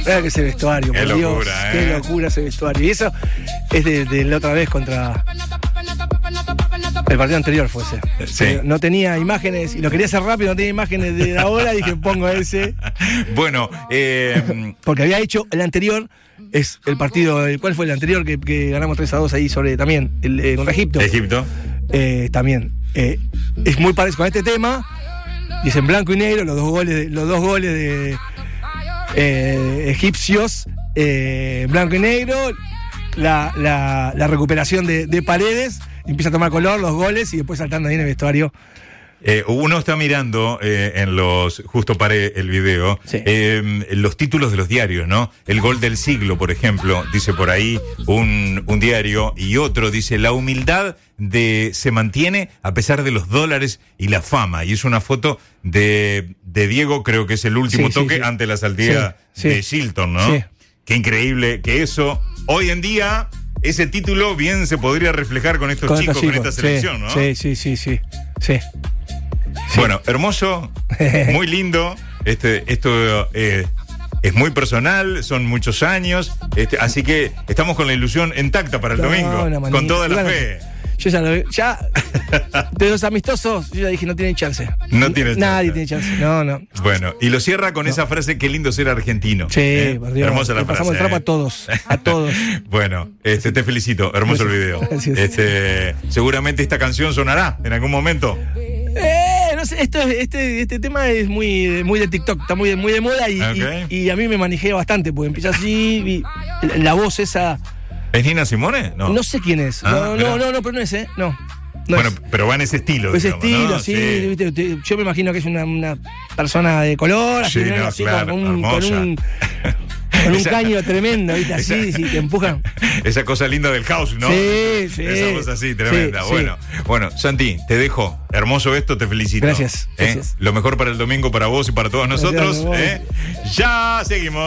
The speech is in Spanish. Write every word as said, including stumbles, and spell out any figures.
Mira que ese vestuario, Qué por locura, Dios, ¿eh? qué locura ese vestuario. Y eso es de, de la otra vez contra... El partido anterior fue ese. Sí. No tenía imágenes, y lo quería hacer rápido, no tenía imágenes de ahora, dije, pongo ese. Bueno, eh, Porque había hecho el anterior, es el partido, ¿cuál fue el anterior que, que ganamos tres a dos ahí sobre también? El, eh, contra Egipto. Egipto. Eh, también. Eh, es muy parecido con este tema, y es en blanco y negro, los dos goles de, los dos goles de eh, egipcios, eh, blanco y negro, la, la, la recuperación de, de Paredes, empieza a tomar color, los goles, y después saltando ahí en el vestuario. Eh, uno está mirando eh, en los, justo paré el video, Sí. eh, los títulos de los diarios, ¿no? El gol del siglo, por ejemplo, dice por ahí un, un diario, y otro dice, la humildad de se mantiene a pesar de los dólares y la fama. Y es una foto de, de Diego, creo que es el último Sí, sí, toque sí. ante la salida Sí, sí. de Shilton, ¿no? Sí. Qué increíble que eso, hoy en día, ese título bien se podría reflejar con estos Con chicos, estos con esta chicos, selección, sí, ¿no? Sí, sí, sí, sí. sí. Bueno, hermoso, muy lindo. Este, esto eh, es muy personal, son muchos años, este, así que estamos con la ilusión intacta para el No, domingo, una manita. con toda la Bueno, fe. Yo ya lo veo. Ya, de los amistosos, yo ya dije, no tienen chance. No tiene chance. Nadie tiene chance. No, no. Bueno, y lo cierra con esa frase, qué lindo ser argentino. Sí, ¿eh? por Dios. Hermosa la Le frase. pasamos el trapo ¿eh? a todos. A todos. Bueno, este, te felicito, hermoso el video. Gracias. Este, seguramente esta canción sonará en algún momento. Eh, no sé, esto, es- este, este tema es muy, muy de TikTok, está muy, de- muy de moda y, Ok. y, y a mí me manejé bastante, porque empieza así, y la, la voz esa, ¿Es Nina Simone? No. no sé quién es. Ah, no, mirá. no, no, no, pero no es, ¿eh? No. no bueno, es. pero va en ese estilo. Ese digamos, estilo, ¿no? sí, viste, te- yo me imagino que es una, una persona de color, así, Sí, ¿no? no, así claro, con un, con hermosa. un, con un Esa- caño tremendo, ¿viste? Así, esa- sí, te empujan. Esa cosa linda del house, ¿no? Sí, sí. Esa cosa así, tremenda. Sí, bueno, bueno, Santi, te dejo. Hermoso esto, te felicito. Gracias, ¿Eh? gracias. Lo mejor para el domingo, para vos y para todos Gracias, nosotros. vos. ¿eh? Ya seguimos.